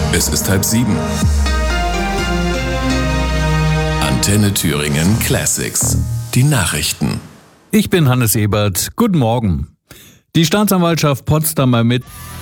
Es ist 6:30. Antenne Thüringen Classics. Die Nachrichten. Ich bin Hannes Ebert. Guten Morgen. Die Staatsanwaltschaft Potsdam ermittelt